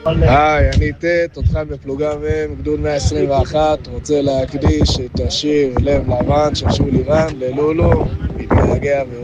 היי, אני ט', תותחן בפלוגה מ', גדוד 121, רוצה להקדיש את השיר לב לבן של שולי רן ללולו, מתגעגע